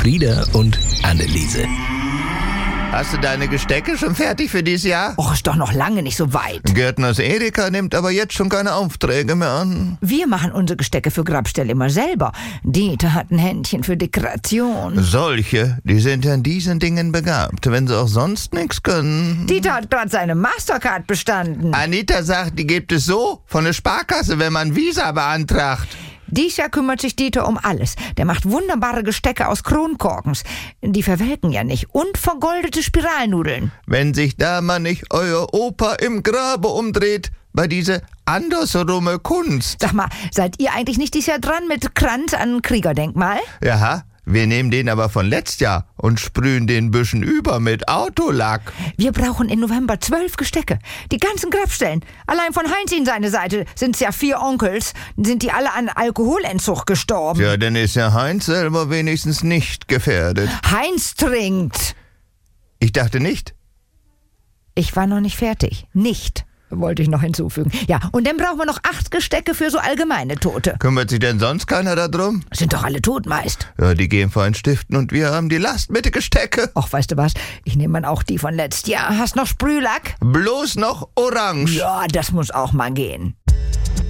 Frieda und Anneliese. Hast du deine Gestecke schon fertig für dieses Jahr? Och, ist doch noch lange nicht so weit. Gärtners Erika nimmt aber jetzt schon keine Aufträge mehr an. Wir machen unsere Gestecke für Grabstelle immer selber. Dieter hat ein Händchen für Dekoration. Solche, die sind ja in diesen Dingen begabt, wenn sie auch sonst nichts können. Dieter hat gerade seine Mastercard bestanden. Anita sagt, die gibt es so von der Sparkasse, wenn man Visa beantragt. Dies Jahr kümmert sich Dieter um alles. Der macht wunderbare Gestecke aus Kronkorkens. Die verwelken ja nicht. Und vergoldete Spiralnudeln. Wenn sich da mal nicht euer Opa im Grabe umdreht, bei dieser andersrumme Kunst. Sag mal, seid ihr eigentlich nicht dieses Jahr dran mit Kranz an Kriegerdenkmal? Jaha, wir nehmen den aber von letztes Jahr und sprühen den bisschen über mit Autolack. Wir brauchen im November 12 Gestecke. Die ganzen Grabstellen. Allein von Heinz in seine Seite sind es ja 4 Onkels. Sind die alle an Alkoholentzug gestorben. Ja, dann ist ja Heinz selber wenigstens nicht gefährdet. Heinz trinkt. Ich dachte nicht. Ich war noch nicht fertig. Nicht, wollte ich noch hinzufügen. Ja, und dann brauchen wir noch 8 Gestecke für so allgemeine Tote. Kümmert sich denn sonst keiner darum? Sind doch alle tot meist. Ja, die gehen vor ein Stiften und wir haben die Last mit den Gestecke. Och, weißt du was? Ich nehme mal auch die von letztes Jahr. Hast noch Sprühlack? Bloß noch orange. Ja, das muss auch mal gehen.